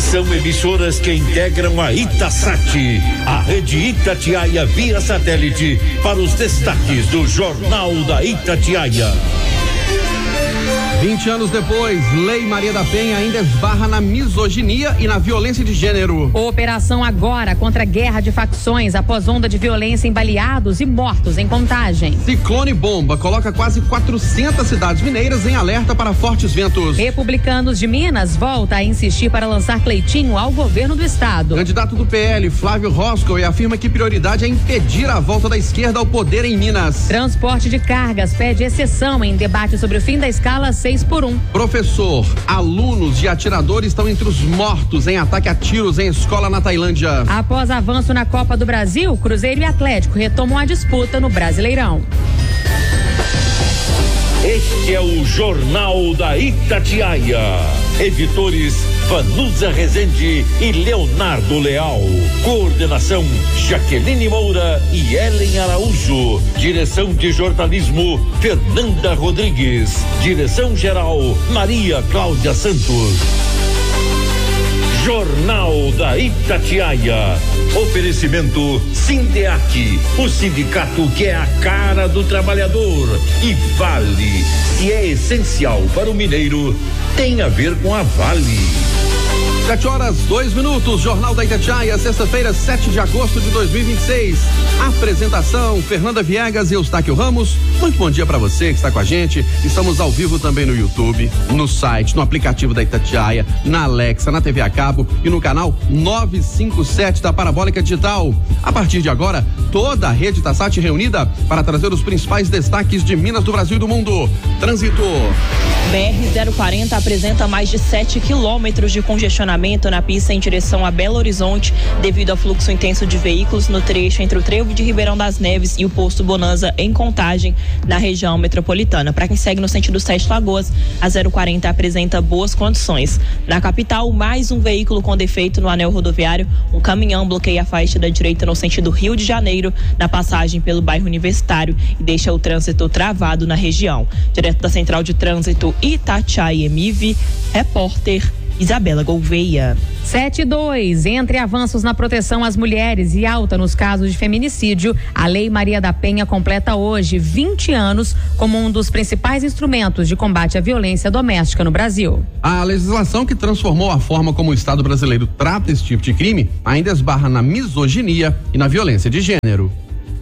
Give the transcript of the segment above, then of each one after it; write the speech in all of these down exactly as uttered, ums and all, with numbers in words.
São emissoras que integram a Itasat, a rede Itatiaia via satélite, para os destaques do Jornal da Itatiaia. vinte anos depois, Lei Maria da Penha ainda esbarra na misoginia e na violência de gênero. Operação Agora contra a guerra de facções após onda de violência em baleados e mortos em Contagem. Ciclone bomba coloca quase quatrocentas cidades mineiras em alerta para fortes ventos. Republicanos de Minas volta a insistir para lançar Cleitinho ao governo do estado. Candidato do P L, Flávio Roscoe, afirma que prioridade é impedir a volta da esquerda ao poder em Minas. Transporte de cargas pede exceção em debate sobre o fim da escala seis por um. Professor, alunos e atiradores estão entre os mortos em ataque a tiros em escola na Tailândia. Após avanço na Copa do Brasil, Cruzeiro e Atlético retomam a disputa no Brasileirão. Este é o Jornal da Itatiaia. Editores Vanusa Rezende e Leonardo Leal. Coordenação Jaqueline Moura e Ellen Araújo. Direção de jornalismo Fernanda Rodrigues. Direção geral Maria Cláudia Santos. Jornal da Itatiaia. Oferecimento Sindeac, o sindicato que é a cara do trabalhador. E Vale, se é essencial para o mineiro, tem a ver com a Vale. Sete horas, dois minutos, Jornal da Itatiaia, sexta-feira, sete de agosto de dois mil e vinte e seis. Apresentação, Fernanda Viegas e Eustáquio Ramos. Muito bom dia para você que está com a gente. Estamos ao vivo também no YouTube, no site, no aplicativo da Itatiaia, na Alexa, na T V a cabo e no canal novecentos e cinquenta e sete da Parabólica Digital. A partir de agora, toda a rede Itasat reunida para trazer os principais destaques de Minas, do Brasil e do mundo. Trânsito. B R zero quarenta apresenta mais de sete quilômetros de congestionamento na pista em direção a Belo Horizonte, devido ao fluxo intenso de veículos no trecho entre o trevo de Ribeirão das Neves e o posto Bonanza em Contagem, na região metropolitana. Para quem segue no sentido Sete Lagoas, a zero quarenta apresenta boas condições. Na capital, mais um veículo com defeito no anel rodoviário. Um caminhão bloqueia a faixa da direita no sentido Rio de Janeiro, na passagem pelo bairro Universitário, e deixa o trânsito travado na região. Direto da Central de Trânsito Itatiaia M I V, repórter Isabela Gouveia. sete e dois. Entre avanços na proteção às mulheres e alta nos casos de feminicídio, a Lei Maria da Penha completa hoje vinte anos como um dos principais instrumentos de combate à violência doméstica no Brasil. A legislação que transformou a forma como o Estado brasileiro trata esse tipo de crime ainda esbarra na misoginia e na violência de gênero.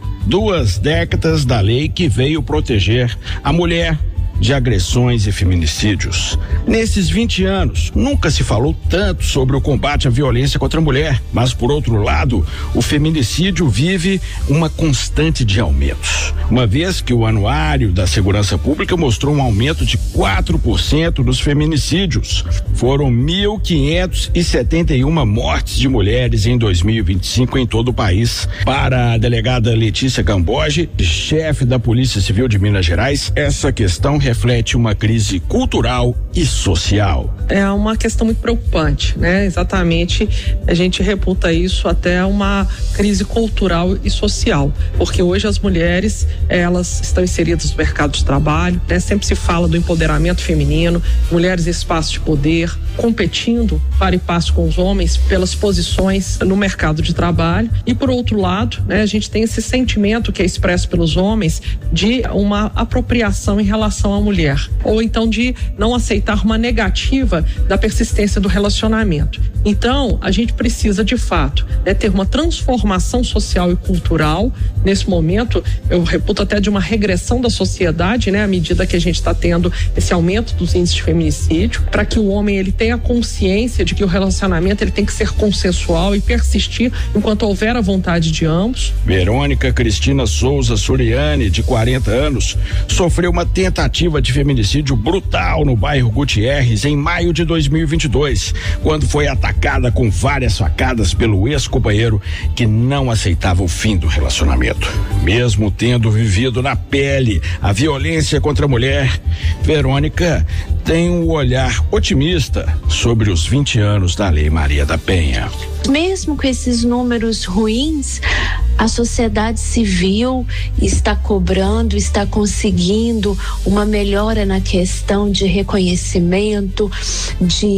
Duas décadas da lei que veio proteger a mulher de agressões e feminicídios. Nesses vinte anos, nunca se falou tanto sobre o combate à violência contra a mulher, mas por outro lado, o feminicídio vive uma constante de aumentos. Uma vez que o Anuário da Segurança Pública mostrou um aumento de quatro por cento dos feminicídios. Foram mil quinhentos e setenta e uma mortes de mulheres em dois mil e vinte e cinco em todo o país. Para a delegada Letícia Gamboge, chefe da Polícia Civil de Minas Gerais, essa questão reflete uma crise cultural e social. É uma questão muito preocupante, né? Exatamente, a gente reputa isso até uma crise cultural e social, porque hoje as mulheres, elas estão inseridas no mercado de trabalho, né? Sempre se fala do empoderamento feminino, mulheres em espaço de poder, competindo para e passo com os homens pelas posições no mercado de trabalho, e por outro lado, né, a gente tem esse sentimento que é expresso pelos homens de uma apropriação em relação à mulher, ou então de não aceitar uma negativa da persistência do relacionamento. Então, a gente precisa de fato, né, ter uma transformação social e cultural. Nesse momento, eu reputo até de uma regressão da sociedade, né, à medida que a gente está tendo esse aumento dos índices de feminicídio, para que o homem ele tenha consciência de que o relacionamento ele tem que ser consensual e persistir enquanto houver a vontade de ambos. Verônica Cristina Souza Suriani, de quarenta anos, sofreu uma tentativa de feminicídio brutal no bairro Gutierrez em maio de dois mil e vinte e dois, quando foi atacada com várias facadas pelo ex-companheiro que não aceitava o fim do relacionamento. Mesmo tendo vivido na pele a violência contra a mulher, Verônica tem um olhar otimista sobre os vinte anos da Lei Maria da Penha. Mesmo com esses números ruins, a sociedade civil está cobrando, está conseguindo uma melhora na questão de reconhecimento, de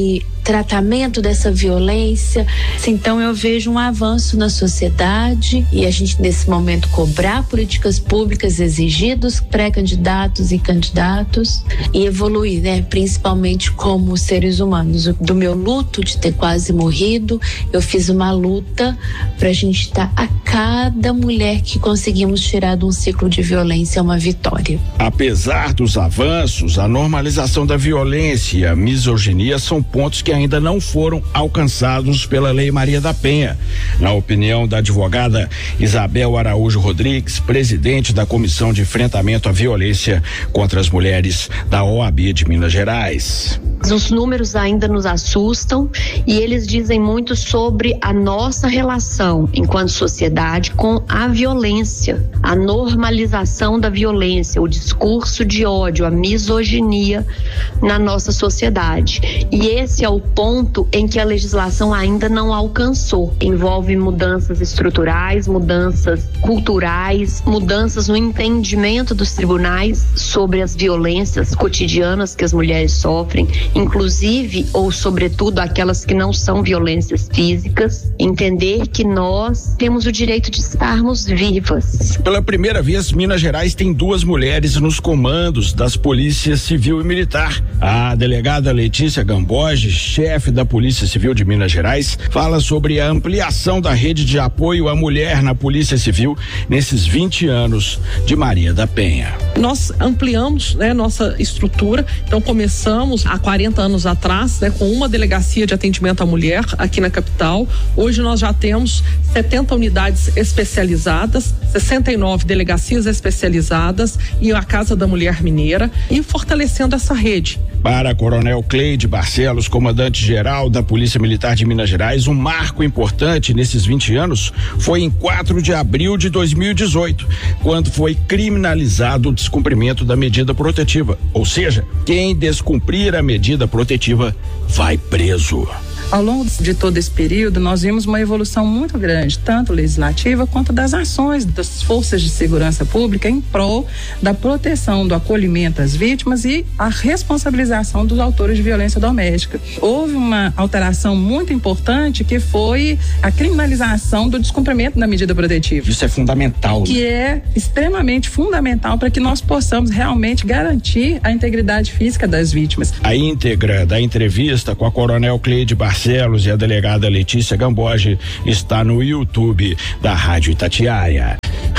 tratamento dessa violência. Então eu vejo um avanço na sociedade e a gente nesse momento cobrar políticas públicas, exigir dos pré-candidatos e candidatos e evoluir, né? Principalmente como seres humanos. Do meu luto de ter quase morrido, eu fiz uma luta pra gente estar a cada mulher que conseguimos tirar de um ciclo de violência é uma vitória. Apesar dos avanços, a normalização da violência e a misoginia são pontos que ainda não foram alcançados pela Lei Maria da Penha. Na opinião da advogada Isabel Araújo Rodrigues, presidente da Comissão de Enfrentamento à Violência contra as Mulheres da O A B de Minas Gerais. Os números ainda nos assustam e eles dizem muito sobre a nossa relação enquanto sociedade com a violência, a normalização da violência, o discurso de ódio, a misoginia na nossa sociedade. E esse é o ponto em que a legislação ainda não alcançou. Envolve mudanças estruturais, mudanças culturais, mudanças no entendimento dos tribunais sobre as violências cotidianas que as mulheres sofrem, inclusive ou sobretudo aquelas que não são violências físicas, entender que nós temos o direito de estarmos vivas. Pela primeira vez, Minas Gerais tem duas mulheres nos comandos das polícias civil e militar. A delegada Letícia Gamboge, chefe da Polícia Civil de Minas Gerais, fala sobre a ampliação da rede de apoio à mulher na Polícia Civil nesses vinte anos de Maria da Penha. Nós ampliamos, né, nossa estrutura, então começamos há quarenta anos atrás, né, com uma delegacia de atendimento à mulher aqui na capital. Hoje nós já temos setenta unidades especializadas, sessenta e nove delegacias especializadas e a Casa da Mulher Mineira, e fortalecendo essa rede. Para Coronel Cleide Barcelos, comandante-geral da Polícia Militar de Minas Gerais, um marco importante nesses vinte anos foi em quatro de abril de dois mil e dezoito, quando foi criminalizado o descumprimento da medida protetiva. Ou seja, quem descumprir a medida protetiva vai preso. Ao longo de todo esse período, nós vimos uma evolução muito grande, tanto legislativa quanto das ações das forças de segurança pública em prol da proteção, do acolhimento às vítimas e a responsabilização dos autores de violência doméstica. Houve uma alteração muito importante que foi a criminalização do descumprimento da medida protetiva. Isso é fundamental. Que é extremamente fundamental para que nós possamos realmente garantir a integridade física das vítimas. A íntegra da entrevista com a Coronel Cleide Barcelos e a delegada Letícia Gamboge está no YouTube da Rádio Itatiaia.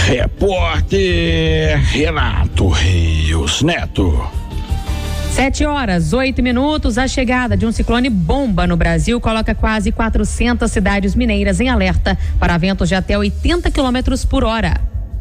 Repórter Renato Rios Neto. Sete horas, oito minutos. A chegada de um ciclone bomba no Brasil coloca quase quatrocentas cidades mineiras em alerta para ventos de até oitenta quilômetros por hora.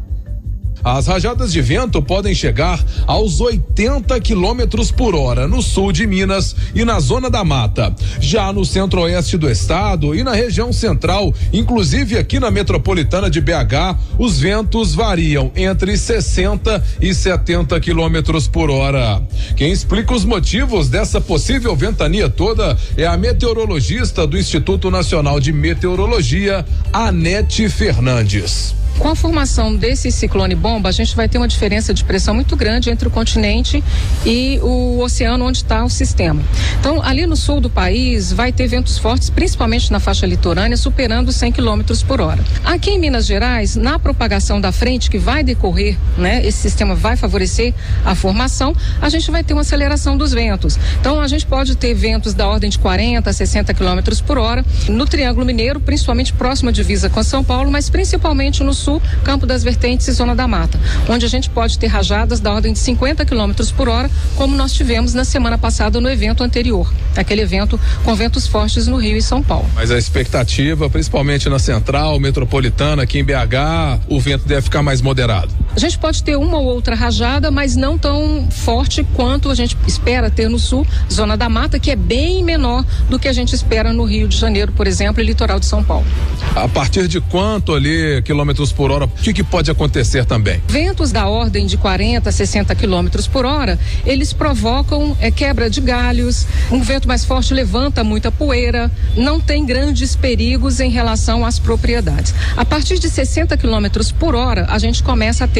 As rajadas de vento podem chegar aos oitenta quilômetros por hora no sul de Minas e na zona da mata. Já no centro-oeste do estado e na região central, inclusive aqui na metropolitana de B H, os ventos variam entre sessenta e setenta quilômetros por hora. Quem explica os motivos dessa possível ventania toda é a meteorologista do Instituto Nacional de Meteorologia, Anete Fernandes. Com a formação desse ciclone bomba, a gente vai ter uma diferença de pressão muito grande entre o continente e o oceano onde está o sistema. Então, ali no sul do país, vai ter ventos fortes, principalmente na faixa litorânea, superando cem quilômetros por hora. Aqui em Minas Gerais, na propagação da frente que vai decorrer, né, esse sistema vai favorecer a formação, a gente vai ter uma aceleração dos ventos. Então, a gente pode ter ventos da ordem de quarenta a sessenta quilômetros por hora no Triângulo Mineiro, principalmente próximo à divisa com São Paulo, mas principalmente no sul, Campo das Vertentes e Zona da Mata, onde a gente pode ter rajadas da ordem de cinquenta quilômetros por hora, como nós tivemos na semana passada no evento anterior, aquele evento com ventos fortes no Rio e São Paulo. Mas a expectativa, principalmente na central, metropolitana, aqui em B H, o vento deve ficar mais moderado. A gente pode ter uma ou outra rajada, mas não tão forte quanto a gente espera ter no sul, Zona da Mata, que é bem menor do que a gente espera no Rio de Janeiro, por exemplo, e litoral de São Paulo. A partir de quanto ali, quilômetros por hora, o que, que pode acontecer também? Ventos da ordem de quarenta a sessenta quilômetros por hora, eles provocam é, quebra de galhos, um vento mais forte levanta muita poeira, não tem grandes perigos em relação às propriedades. A partir de sessenta quilômetros por hora, a gente começa a ter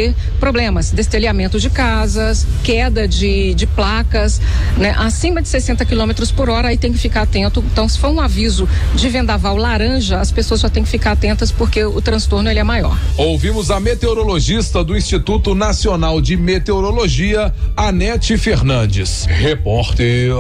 ter problemas, destelhamento de casas, queda de, de placas, né? Acima de sessenta quilômetros por hora, aí tem que ficar atento. Então, se for um aviso de vendaval laranja, as pessoas só têm que ficar atentas porque o transtorno ele é maior. Ouvimos a meteorologista do Instituto Nacional de Meteorologia, Anete Fernandes. Repórter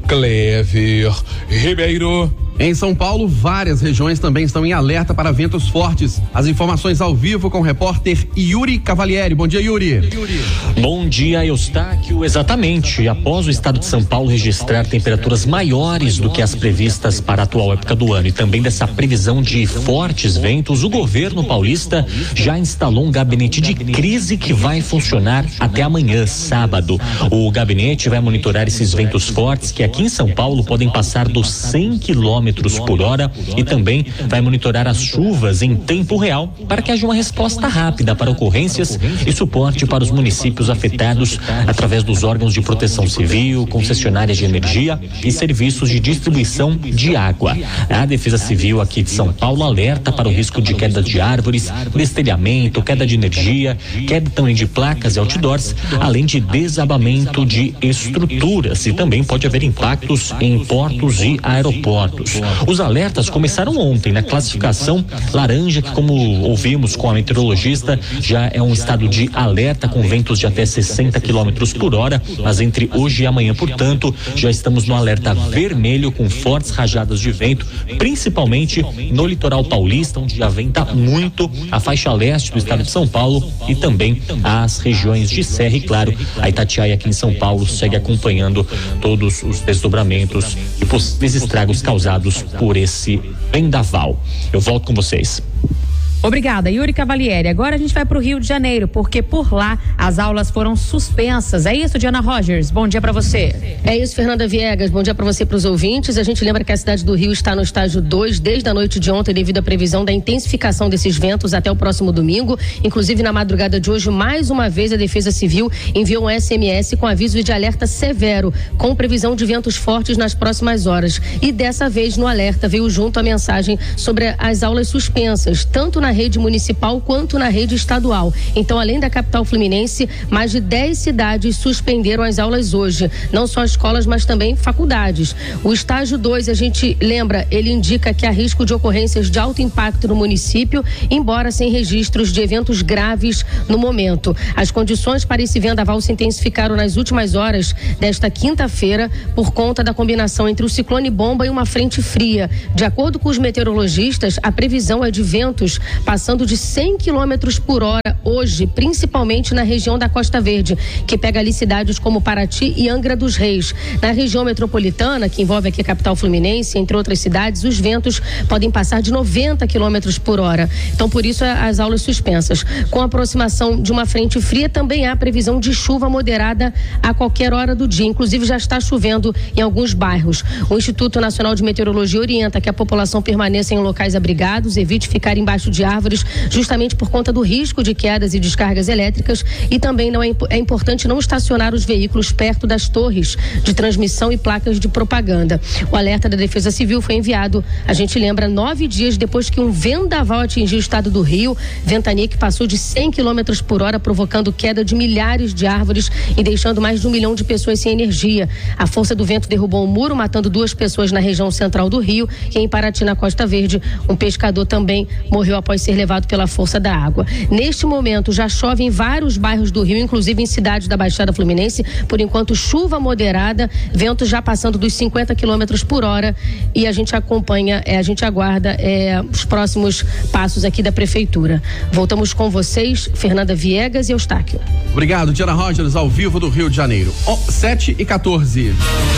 Clever Ribeiro. Em São Paulo, várias regiões também estão em alerta para ventos fortes. As informações ao vivo com o repórter Yuri Cavalieri. Bom dia, Yuri. Bom dia, Eustáquio. Exatamente. Após o estado de São Paulo registrar temperaturas maiores do que as previstas para a atual época do ano e também dessa previsão de fortes ventos, o governo paulista já instalou um gabinete de crise que vai funcionar até amanhã, sábado. O gabinete vai monitorar esses ventos fortes que aqui em São Paulo podem passar dos cem quilômetros por hora e também vai monitorar as chuvas em tempo real para que haja uma resposta rápida para ocorrências e suporte para os municípios afetados através dos órgãos de proteção civil, concessionárias de energia e serviços de distribuição de água. A Defesa Civil aqui de São Paulo alerta para o risco de queda de árvores, destelhamento, queda de energia, queda também de placas e outdoors, além de desabamento de estruturas, e também pode haver impactos em portos e aeroportos. Os alertas começaram ontem na classificação laranja, que, como ouvimos com a meteorologista, já é um estado de alerta com ventos de até sessenta quilômetros por hora, mas entre hoje e amanhã, portanto, já estamos no alerta vermelho com fortes rajadas de vento, principalmente no litoral paulista, onde já venta muito, a faixa leste do estado de São Paulo e também as regiões de Serra, e claro, a Itatiaia aqui em São Paulo segue acompanhando todos os desdobramentos e possíveis estragos causados por esse vendaval. Eu volto com vocês. Obrigada, Yuri Cavalieri. Agora a gente vai para o Rio de Janeiro, porque por lá as aulas foram suspensas. É isso, Diana Rogers? Bom dia para você. É isso, Fernanda Viegas. Bom dia para você e para os ouvintes. A gente lembra que a cidade do Rio está no estágio dois desde a noite de ontem, devido à previsão da intensificação desses ventos até o próximo domingo. Inclusive, na madrugada de hoje, mais uma vez, a Defesa Civil enviou um S M S com aviso de alerta severo, com previsão de ventos fortes nas próximas horas. E dessa vez, no alerta, veio junto a mensagem sobre as aulas suspensas, tanto na rede municipal quanto na rede estadual. Então, além da capital fluminense, mais de dez cidades suspenderam as aulas hoje, não só escolas, mas também faculdades. O estágio dois, a gente lembra, ele indica que há risco de ocorrências de alto impacto no município, embora sem registros de eventos graves no momento. As condições para esse vendaval se intensificaram nas últimas horas desta quinta-feira por conta da combinação entre o ciclone bomba e uma frente fria. De acordo com os meteorologistas, a previsão é de ventos passando de cem quilômetros por hora hoje, principalmente na região da Costa Verde, que pega ali cidades como Paraty e Angra dos Reis. Na região metropolitana, que envolve aqui a capital fluminense, entre outras cidades, os ventos podem passar de noventa quilômetros por hora. Então, por isso, as aulas suspensas. Com a aproximação de uma frente fria, também há previsão de chuva moderada a qualquer hora do dia. Inclusive, já está chovendo em alguns bairros. O Instituto Nacional de Meteorologia orienta que a população permaneça em locais abrigados, evite ficar embaixo de árvores, justamente por conta do risco de quedas e descargas elétricas, e também não é, é importante não estacionar os veículos perto das torres de transmissão e placas de propaganda. O alerta da Defesa Civil foi enviado, a gente lembra, nove dias depois que um vendaval atingiu o estado do Rio, ventania que passou de cem quilômetros por hora, provocando queda de milhares de árvores e deixando mais de um milhão de pessoas sem energia. A força do vento derrubou um muro, matando duas pessoas na região central do Rio, e em Paraty, na Costa Verde, um pescador também morreu após ser levado pela força da água. Neste momento, já chove em vários bairros do Rio, inclusive em cidades da Baixada Fluminense. Por enquanto, chuva moderada, vento já passando dos cinquenta quilômetros por hora, e a gente acompanha, é, a gente aguarda é, os próximos passos aqui da Prefeitura. Voltamos com vocês, Fernanda Viegas e Eustáquio. Obrigado, Diana Rogers, ao vivo do Rio de Janeiro. Oh, sete e quatorze.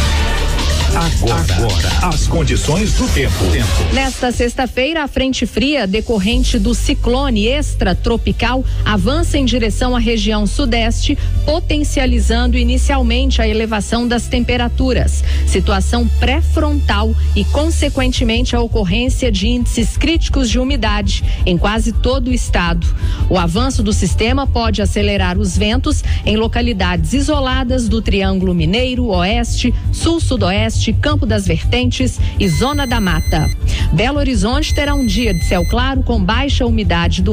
Agora, Agora, as condições do tempo. tempo. Nesta sexta-feira, a frente fria decorrente do ciclone extratropical avança em direção à região sudeste, potencializando inicialmente a elevação das temperaturas, situação pré-frontal e, consequentemente, a ocorrência de índices críticos de umidade em quase todo o estado. O avanço do sistema pode acelerar os ventos em localidades isoladas do Triângulo Mineiro, Oeste, Sul-Sudoeste, Campo das Vertentes e Zona da Mata. Belo Horizonte terá um dia de céu claro com baixa umidade do ar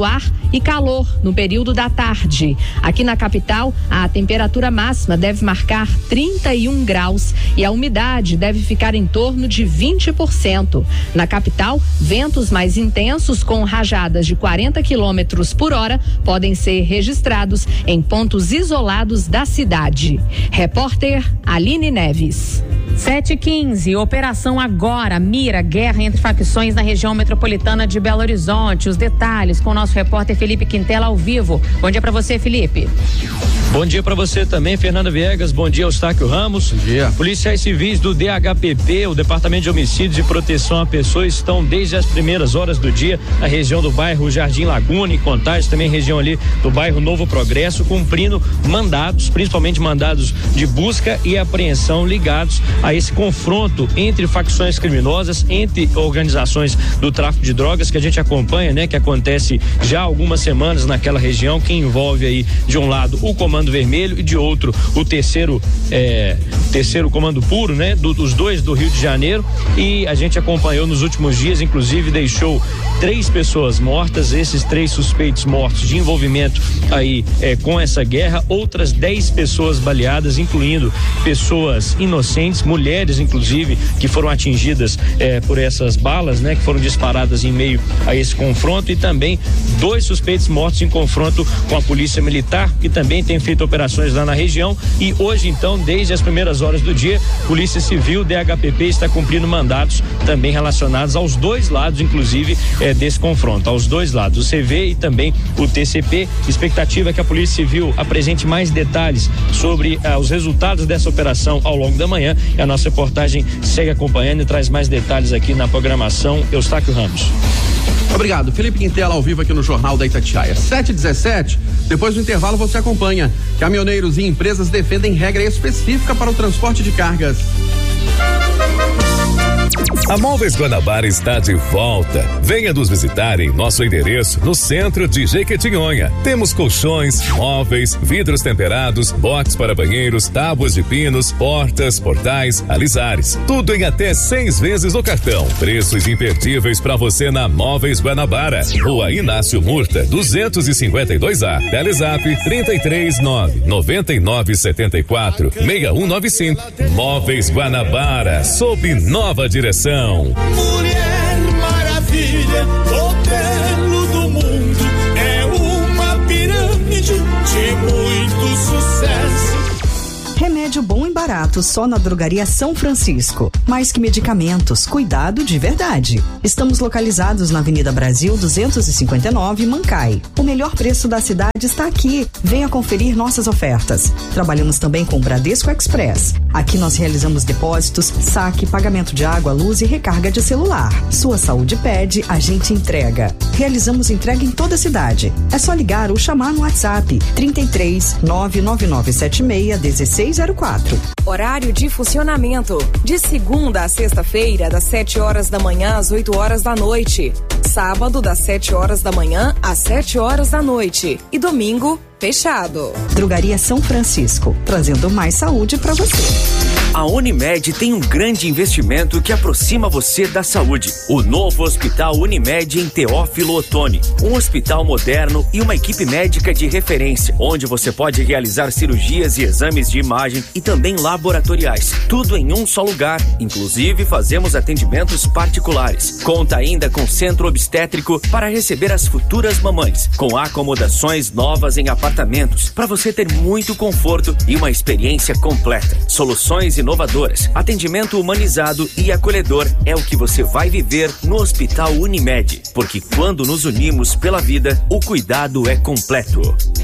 e calor no período da tarde. Aqui na capital, a temperatura máxima deve marcar trinta e um graus e a umidade deve ficar em torno de vinte por cento. Na capital, ventos mais intensos com rajadas de quarenta quilômetros por hora podem ser registrados em pontos isolados da cidade. Repórter Aline Neves. sete e quinze, operação agora, mira guerra entre facções na região metropolitana de Belo Horizonte. Os detalhes com o nosso repórter Felipe Quintela ao vivo. Bom dia para você, Felipe. Bom dia para você também, Fernanda Viegas. Bom dia, Eustáquio Ramos. Bom dia. Policiais civis do D H P P, o Departamento de Homicídios e Proteção à Pessoa, estão desde as primeiras horas do dia na região do bairro Jardim Laguna e Contagem, também região ali do bairro Novo Progresso, cumprindo mandados, principalmente mandados de busca e apreensão ligados a esse confronto entre facções criminosas, entre organizações do tráfico de drogas que a gente acompanha, né, que acontece já há algumas semanas naquela região, que envolve aí de um lado o Comando Vermelho e de outro o terceiro é, terceiro Comando Puro, né, do, dos dois do Rio de Janeiro, e a gente acompanhou nos últimos dias, inclusive deixou três pessoas mortas, esses três suspeitos mortos de envolvimento aí é, com essa guerra, outras dez pessoas baleadas, incluindo pessoas inocentes, mulheres inclusive, que foram atingidas é, por essas balas, né, que foram disparadas em meio a esse confronto, e também dois suspeitos mortos em confronto com a Polícia Militar, que também tem feito operações lá na região. E hoje, então, desde as primeiras horas do dia, Polícia Civil, D H P P está cumprindo mandatos também relacionados aos dois lados, inclusive é, desse confronto, aos dois lados, o C V e também o T C P. Expectativa é que a Polícia Civil apresente mais detalhes sobre ah, os resultados dessa operação ao longo da manhã. A nossa reportagem segue acompanhando e traz mais detalhes aqui na programação. Eustáquio Ramos. Obrigado, Felipe Quintela ao vivo aqui no Jornal da Itatiaia. sete e dezessete, depois do intervalo você acompanha. Caminhoneiros e empresas defendem regra específica para o transporte de cargas. A Móveis Guanabara está de volta. Venha nos visitar em nosso endereço no centro de Jequitinhonha. Temos colchões, móveis, vidros temperados, box para banheiros, tábuas de pinos, portas, portais, alisares. Tudo em até seis vezes no cartão. Preços imperdíveis para você na Móveis Guanabara. Rua Inácio Murta, duzentos e cinquenta e dois A. Telezap trinta e três nove noventa e nove setenta e quatro seis um nove cinco. Móveis Guanabara, sob nova direção. Mulher Maravilha, o belo do mundo, é uma pirâmide de muito sucesso. Remédio bom e barato só na Drogaria São Francisco. Mais que medicamentos, cuidado de verdade. Estamos localizados na Avenida Brasil duzentos e cinquenta e nove, Mancai. O melhor preço da cidade está aqui. Venha conferir nossas ofertas. Trabalhamos também com o Bradesco Express. Aqui nós realizamos depósitos, saque, pagamento de água, luz e recarga de celular. Sua saúde pede, a gente entrega. Realizamos entrega em toda a cidade. É só ligar ou chamar no WhatsApp trinta e três nove nove nove sete seis dezesseis zero quatro. Horário de funcionamento: de segunda a sexta-feira, das sete horas da manhã às oito horas da noite. Sábado, das sete horas da manhã às sete horas da noite. E domingo, fechado. Drogaria São Francisco, trazendo mais saúde para você. A Unimed tem um grande investimento que aproxima você da saúde. O novo Hospital Unimed em Teófilo Otoni. Um hospital moderno e uma equipe médica de referência, onde você pode realizar cirurgias e exames de imagem e também laboratoriais. Tudo em um só lugar. Inclusive, fazemos atendimentos particulares. Conta ainda com centro obstétrico para receber as futuras mamães, com acomodações novas em apartamentos, para você ter muito conforto e uma experiência completa. Soluções inovadoras, atendimento humanizado e acolhedor é o que você vai viver no Hospital Unimed, porque quando nos unimos pela vida, o cuidado é completo.